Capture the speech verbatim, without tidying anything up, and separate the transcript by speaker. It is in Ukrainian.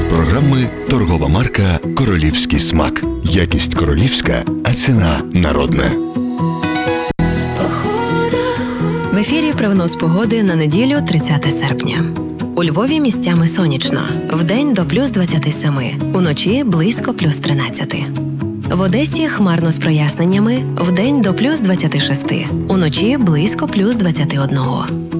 Speaker 1: програми торгова марка «Королівський смак». Якість королівська, а ціна народна.
Speaker 2: В ефірі прогноз погоди на неділю тридцяте серпня. У Львові місцями сонячно. Вдень до плюс двадцяти семи, уночі близько плюс тринадцяти. В Одесі хмарно з проясненнями, вдень до плюс двадцяти шести, уночі близько плюс двадцяти одного.